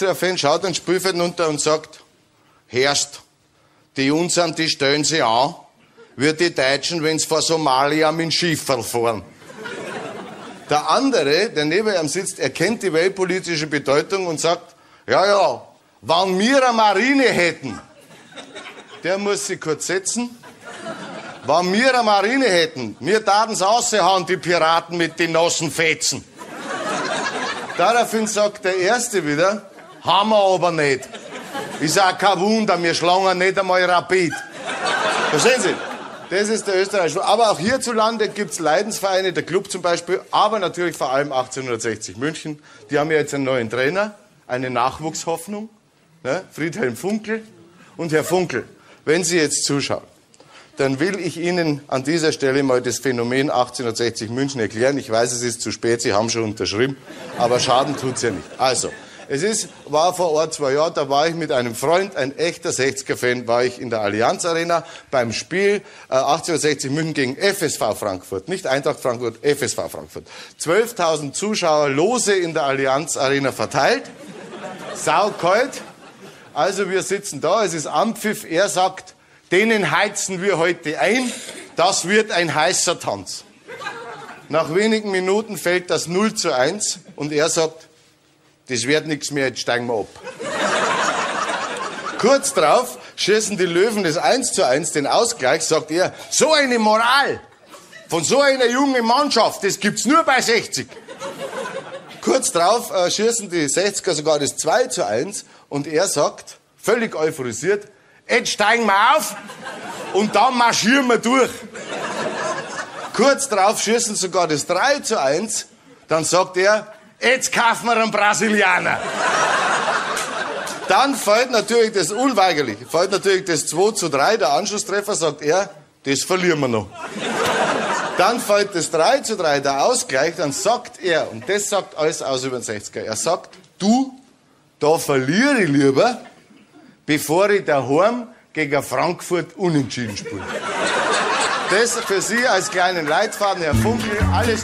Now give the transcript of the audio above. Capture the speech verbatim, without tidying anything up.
Austria-Fan schaut ein Spielfeld runter und sagt, Herrst, die unseren, die stellen sich an, wie die Deutschen, wenn sie vor Somalia mit dem Schifferl fahren. Der andere, der neben ihm sitzt, erkennt die weltpolitische Bedeutung und sagt, ja, ja, wenn wir eine Marine hätten, der muss sich kurz setzen, wenn wir eine Marine hätten, wir taten es raushauen, die Piraten mit den nassen Fetzen. Daraufhin sagt der Erste wieder, haben wir aber nicht. Ist auch kein Wunder, wir schlagen nicht einmal Rapid. Verstehen Sie? Das ist der Österreich. Aber auch hierzulande gibt es Leidensvereine, der Club zum Beispiel, aber natürlich vor allem achtzehnhundertsechzig München. Die haben ja jetzt einen neuen Trainer, eine Nachwuchshoffnung, ne? Friedhelm Funkel. Und Herr Funkel, wenn Sie jetzt zuschauen, dann will ich Ihnen an dieser Stelle mal das Phänomen achtzehnhundertsechzig München erklären. Ich weiß, es ist zu spät, Sie haben schon unterschrieben, aber Schaden tut's ja nicht. Also, es ist, war vor Ort zwei Jahre, da war ich mit einem Freund, ein echter sechziger-Fan, war ich in der Allianz Arena beim Spiel äh, achtzehnhundertsechzig München gegen F S V Frankfurt. Nicht Eintracht Frankfurt, F S V Frankfurt. zwölftausend Zuschauer lose in der Allianz Arena verteilt. Saukalt. Also wir sitzen da, es ist Anpfiff, er sagt, denen heizen wir heute ein, das wird ein heißer Tanz. Nach wenigen Minuten fällt das null zu eins und er sagt, das wird nichts mehr, jetzt steigen wir ab. Kurz drauf schießen die Löwen das eins zu eins, den Ausgleich, sagt er, so eine Moral von so einer jungen Mannschaft, das gibt's nur bei sechzig. Kurz drauf äh, schießen die sechziger sogar das zwei zu eins und er sagt, völlig euphorisiert, jetzt steigen wir auf und dann marschieren wir durch. Kurz drauf schießen sogar das drei zu eins, dann sagt er, jetzt kaufen wir einen Brasilianer. Dann fällt natürlich das unweigerlich, fällt natürlich das zwei zu drei, der Anschlusstreffer, sagt er, das verlieren wir noch. Dann fällt das drei zu drei, der Ausgleich, dann sagt er, und das sagt alles aus über den sechziger, er sagt, du, da verliere ich lieber, bevor ich daheim gegen Frankfurt unentschieden spiele. Das für Sie als kleinen Leitfaden, Herr Funkel, alles